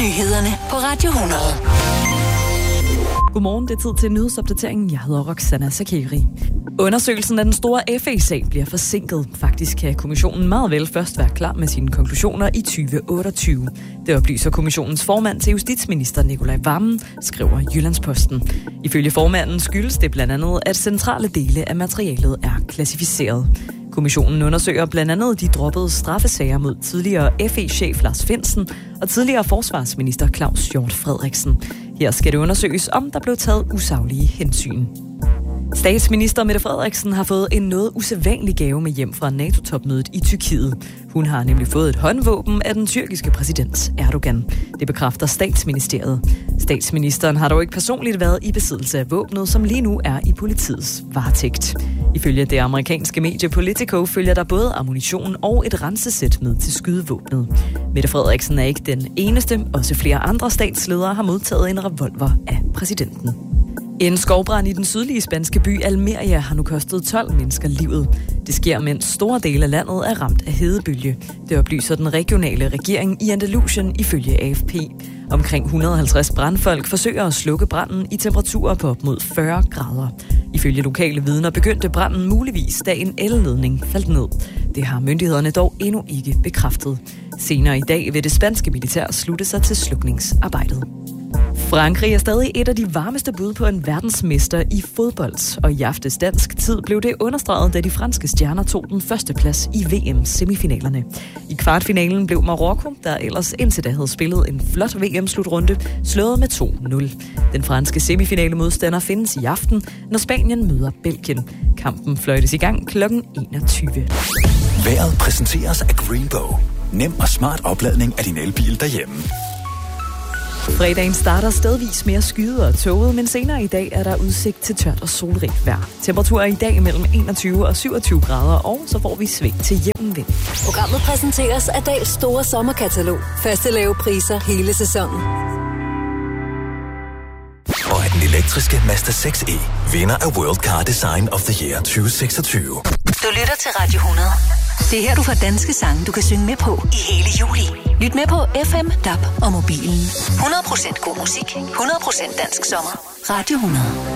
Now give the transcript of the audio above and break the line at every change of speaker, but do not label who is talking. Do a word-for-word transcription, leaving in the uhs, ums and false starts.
nyhederne på Radio hundrede.
Godmorgen, det er tid til nyhedsopdateringen. Jeg hedder Roxana Sakiri. Undersøgelsen af den store F E-sag bliver forsinket. Faktisk kan kommissionen meget vel først være klar med sine konklusioner i tyve otteogtyve. Det oplyser kommissionens formand til justitsminister Nicolai Wammen, skriver Jyllandsposten. Ifølge formanden skyldes det blandt andet, at centrale dele af materialet er klassificeret. Kommissionen undersøger blandt andet de droppede straffesager mod tidligere F E-chef Lars Findsen og tidligere forsvarsminister Claus Hjort Frederiksen. Her skal det undersøges, om der blev taget usaglige hensyn. Statsminister Mette Frederiksen har fået en noget usædvanlig gave med hjem fra NATO-topmødet i Tyrkiet. Hun har nemlig fået et håndvåben af den tyrkiske præsident Erdogan. Det bekræfter statsministeriet. Statsministeren har dog ikke personligt været i besiddelse af våbnet, som lige nu er i politiets varetægt. Ifølge det amerikanske medie Politico følger der både ammunition og et rensesæt med til skydevåbnet. Mette Frederiksen er ikke den eneste. Også flere andre statsledere har modtaget en revolver af præsidenten. En skovbrand i den sydlige spanske by Almeria har nu kostet tolv mennesker livet. Det sker, mens store dele af landet er ramt af hedebølge. Det oplyser den regionale regering i Andalusien ifølge A F P. Omkring et hundrede og halvtreds brandfolk forsøger at slukke branden i temperaturer på op mod fyrre grader. Ifølge lokale vidner begyndte branden muligvis, da en elledning faldt ned. Det har myndighederne dog endnu ikke bekræftet. Senere i dag vil det spanske militær slutte sig til slukningsarbejdet. Frankrig er stadig et af de varmeste bud på en verdensmester i fodbold, og i aftes dansk tid blev det understreget, da de franske stjerner tog den første plads i V M-semifinalerne. I kvartfinalen blev Marokko, der ellers indtil da havde spillet en flot V M-slutrunde, slået med to nul. Den franske semifinale modstander findes i aften, når Spanien møder Belgien. Kampen fløjtes i gang klokken enogtyve.
Vejret præsenteres af Greenbow. Nem og smart opladning af din elbil derhjemme.
Fredagen starter stedvis mere skyet og tåget, men senere i dag er der udsigt til tørt og solrigt vejr. Temperaturer i dag mellem enogtyve og syvogtyve grader, og så får vi sving til jævn vind.
Programmet præsenteres af Dahls store sommerkatalog. Faste lave priser hele sæsonen.
Og af den elektriske Mazda seks E, vinder af World Car Design of the Year tyve seksogtyve.
Du lytter til Radio hundrede. Det er her, du får danske sange, du kan synge med på i hele juli. Lyt med på F M, D A B og mobilen. hundrede procent god musik, hundrede procent dansk sommer. Radio hundrede.